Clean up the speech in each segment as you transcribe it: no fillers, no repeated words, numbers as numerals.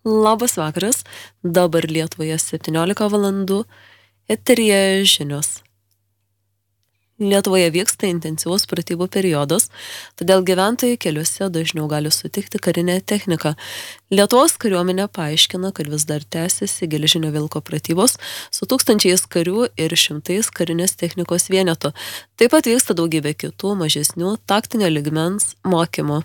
Labas vakaras, dabar Lietuvoje 17 valandų, eteryje žinios. Lietuvoje vyksta intensyvus pratybų periodas, todėl gyventojai keliuose dažniau gali sutikti karinę techniką. Lietuvos kariuomenė paaiškina, kad vis dar tęsiasi geležinio vilko pratybos su 1000 karių ir 100 karinės technikos vienetų. Taip pat vyksta daugybė kitų mažesnių taktinio lygmens mokymų.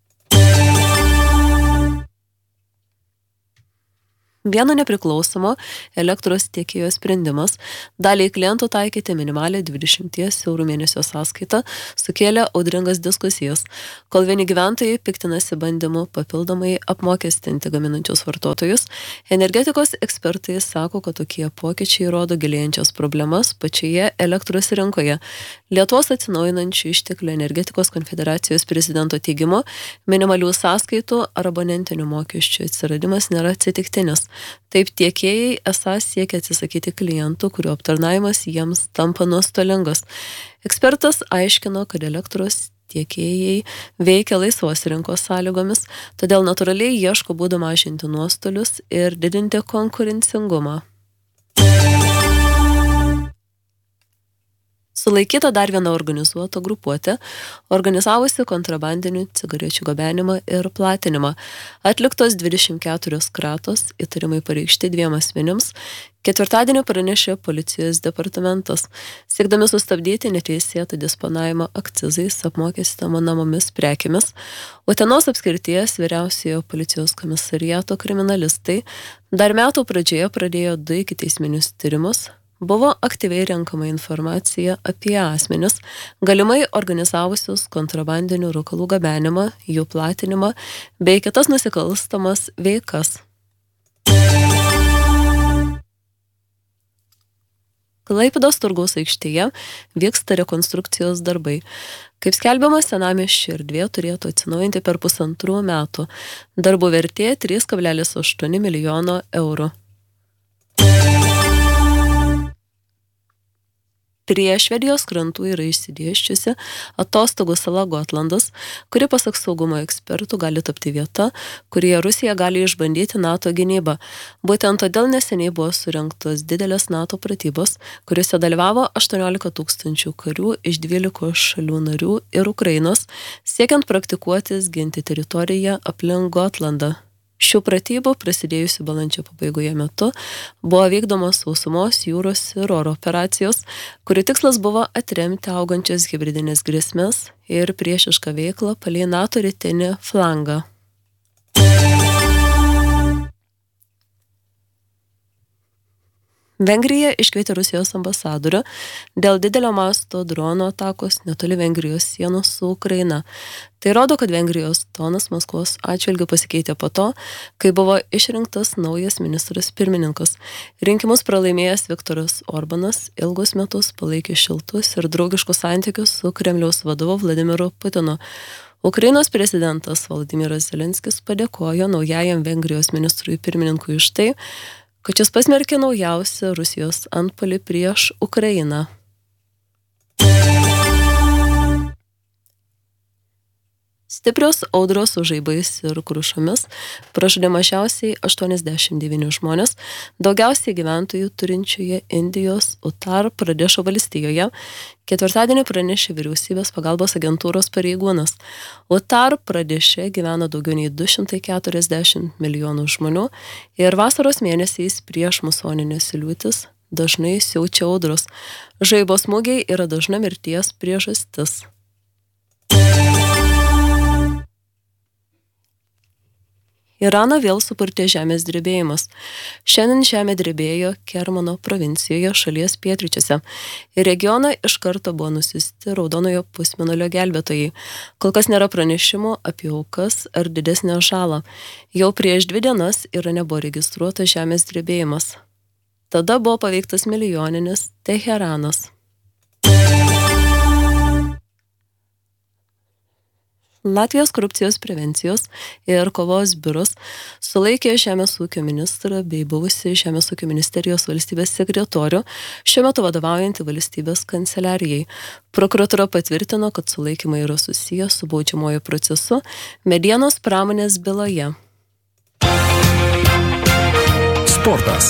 Vieno nepriklausomo elektros tiekėjo sprendimas daliai klientų taikyti minimalią 20 eurų mėnesio sąskaitą sukėlė audringas diskusijas, kol vieni gyventojai piktinasi bandymu papildomai apmokestinti gaminančius vartotojus. Energetikos ekspertai sako, kad tokie pokyčiai rodo gilėjančias problemas pačioje elektros rinkoje. Lietuvos atsinaujinančių išteklių energetikos konfederacijos prezidento teigimu, minimalių sąskaitų ar abonentinių mokesčių atsiradimas nėra atsitiktinis. Taip tiekėjai esą siekia atsisakyti klientų, kurių aptarnavimas jiems tampa nuostolingas. Ekspertas aiškino, kad elektros tiekėjai veikia laisvos rinkos sąlygomis, todėl natūraliai ieško būdų mažinti nuostolius ir didinti konkurencingumą. Sulaikyta dar viena organizuota grupuotė, organizavusi kontrabandinių cigarečių gabenimą ir platinimą. Atliktos 24 kratos, įtarimai pareikšti 2 asmenims, ketvirtadienį pranešė policijos departamentas, siekdami sustabdyti neteisėtą disponavimą akcizais apmokestinamomis prekėmis. Utenos apskrities vyriausiojo policijos komisariato kriminalistai dar metų pradžioje pradėjo 2 ikiteisminius tyrimus. Buvo aktyviai renkama informacija apie asmenis, galimai organizavusius kontrabandinių rūkalų gabenimą, jų platinimą bei kitas nusikalstamas veikas. Klaipėdos turgaus aikštėje vyksta rekonstrukcijos darbai. Kaip skelbiama, senamiesčio erdvė turėtų atsinaujinti per 1,5 metų. Darbų vertė 3,8 milijono eurų. Prie Švedijos krantų yra išsidėsčiusi atostogų sala Gotlandas, kuri pasak saugumo ekspertų gali tapti vieta, kurioje Rusija gali išbandyti NATO gynybą. Būtent todėl neseniai buvo surengtos didelės NATO pratybos, kuriuose dalyvavo 18 000 karių iš 12 šalių narių ir Ukrainos, siekiant praktikuotis ginti teritoriją aplink Gotlandą. Šių pratybų, prasidėjusių balandžio pabaigoje metu, buvo vykdomos sausumos, jūros ir oro operacijos, kurių tikslas buvo atremti augančias hibridinės grėsmes ir priešišką veiklą palei NATO rytinį flangą. Vengrija iškvietė Rusijos ambasadorių dėl didelio masto dronų atakos netoli Vengrijos sienos su Ukraina. Tai rodo, kad Vengrijos tonas Maskvos atžvilgiu pasikeitė po to, kai buvo išrinktas naujas ministras pirmininkas. Rinkimus pralaimėjęs Viktoras Orbanas ilgus metus palaikė šiltus ir draugiškus santykius su Kremliaus vadovu Vladimiru Putinu. Ukrainos prezidentas Volodymyras Zelenskis padėkojo naujajam Vengrijos ministrui pirmininkui už tai, kad šis pasmerkė naujausią Rusijos antpuolį prieš Ukrainą. Stiprios audros su žaibais ir krušomis pražudė mažiausiai 89 žmonės, daugiausiai gyventojų turinčioje Indijos Uttar Pradešo valstijoje, ketvirtadienį pranešė vyriausybės pagalbos agentūros pareigūnas. Uttar Pradeše gyvena daugiau nei 240 milijonų žmonių ir vasaros mėnesiais prieš musoninės liūtis dažnai siaučia audros. Žaibo smūgiai yra dažna mirties priežastis. Iraną vėl supurtė žemės drebėjimas. Šiandien žemė drebėjo Kermano provincijoje šalies pietryčiuose. Į regioną iš karto buvo nusiųsti raudonojo pusmėnulio gelbėtojai. Kol kas nėra pranešimų apie aukas ar didesnę žalą. Jau prieš 2 dienas Irane buvo registruotas žemės drebėjimas. Tada buvo paveiktas milijoninis Teheranas. Latvijos korupcijos prevencijos ir kovos biuras sulaikė Žemės ūkio ministrą bei buvusį Žemės ūkio ministerijos valstybės sekretorių, šiuo metu vadovaujantį valstybės kanceliarijai. Prokuratūra patvirtino, kad sulaikymai yra susiję su baudžiamuoju procesu medienos pramonės byloje. Sportas.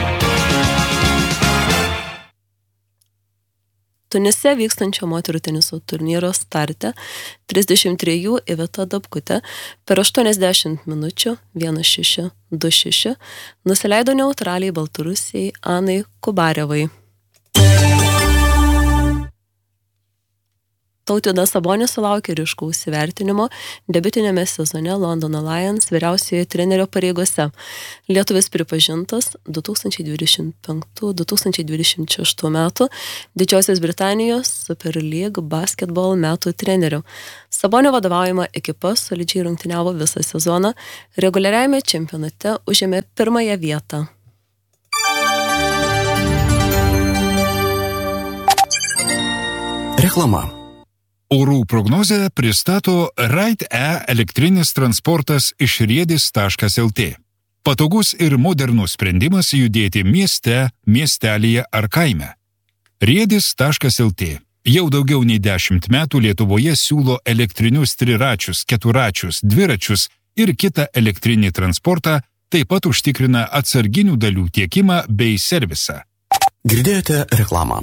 Tunise vykstančio moterų teniso turnyro starte 33 Iveta Dabkutė per 80 minučių 1-6, 2-6 nusileido neutraliai Baltarusijai Anai Kubarevai. Tautvydas Sabonis sulaukė ryškaus įvertinimo debiutinėme sezone Londono Lions vyriausiojo trenerio pareigose. Lietuvis pripažintas 2025-2026 metų Didžiosios Britanijos Super League basketball metų treneriu. Sabonio vadovaujama ekipa solidžiai rungtyniavo visą sezoną, reguliariajame čempionate užėmė pirmąją vietą. Reklama. Orų prognozę pristato Ride-E elektrinis transportas iš riedis.lt. Patogus ir modernus sprendimas judėti mieste, miestelyje ar kaime. Riedis.lt jau daugiau nei 10 metų Lietuvoje siūlo elektrinius triračius, keturačius, dviračius ir kitą elektrinį transportą, taip pat užtikrina atsarginių dalių tiekimą bei servisą. Girdėjote reklamą.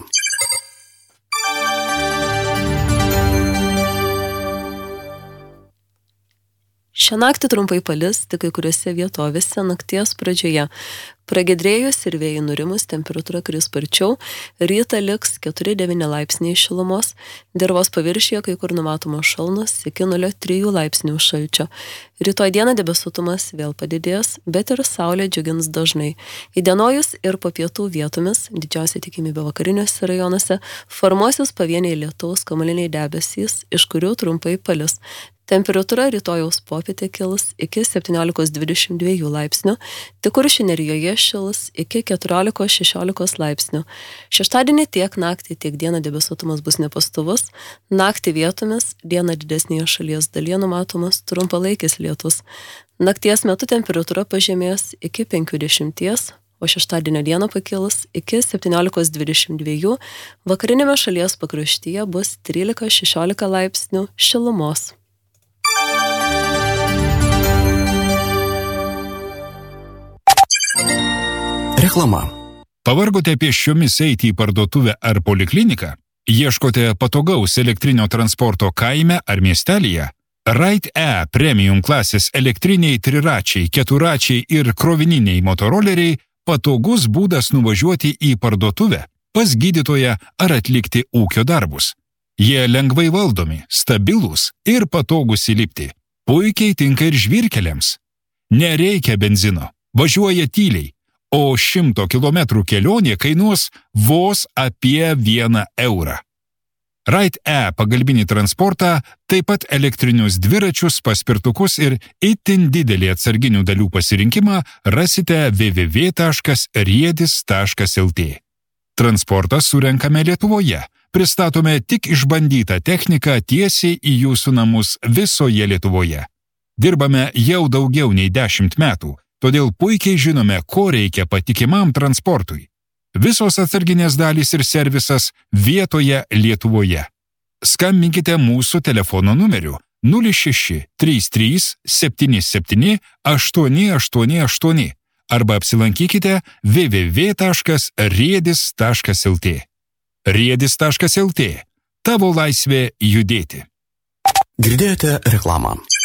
Šią naktį trumpai palis tik kai kuriuose vietovėse nakties pradžioje. Pragiedrėjus ir vėjai nurimus temperatūra kris sparčiau, rytą liks 4-9 laipsniai šilumos, dirvos paviršiuje kai kur numatomos šalnos iki 0,3 laipsnių šalčio. Rytoj dieną debesuotumas vėl padidės, bet ir saulė džiugins dažnai. Įdienojus ir po pietų vietomis, didžiausia tikimybė vakariniuose rajonuose, formuosis pavieniai lietaus kamuoliniai debesys, iš kurių trumpai palis. Temperatūra rytojaus popietė kils iki 17-22 laipsnių, tik Kuršių nerijoje šils iki 14-16 laipsnių. Šeštadienį tiek naktį, tiek dieną debesuotumas bus nepastovus, naktį vietomis, dieną didesnėje šalies dalyje numatomas trumpalaikis lietus. Nakties metu temperatūra pažemės iki 50, o šeštadienio dieną pakils iki 17-22, vakarinėme šalies pakraštyje bus 13-16 laipsnių šilumos. Reklama. Pavargote pėsčiomis eiti į parduotuvę ar polikliniką? Ieškote patogaus elektrinio transporto kaime ar miestelyje? Ride-E premium klasės elektriniai triračiai, keturačiai ir krovininiai motoroleriai patogus būdas nuvažiuoti į parduotuvę, pas gydytoją ar atlikti ūkio darbus. Jie lengvai valdomi, stabilūs ir patogus įlipti. Puikiai tinka ir žvyrkeliams. Nereikia benzino, važiuoja tyliai, o 100 km kelionė kainuos vos apie 1 eurą. Ride-E pagalbinį transportą, taip pat elektrinius dviračius, paspirtukus ir itin didelį atsarginių dalių pasirinkimą rasite www.riedis.lt. Transportą surenkame Lietuvoje. Pristatome tik išbandytą techniką tiesiai į jūsų namus visoje Lietuvoje. Dirbame jau daugiau nei 10 metų, todėl puikiai žinome, ko reikia patikimam transportui. Visos atsarginės dalys ir servisas vietoje Lietuvoje. Skambinkite mūsų telefono numeriu 06 33 77 888 arba apsilankykite www.riedis.lt. Riedis.lt. Tavo laisvė judėti. Girdėjote reklamą.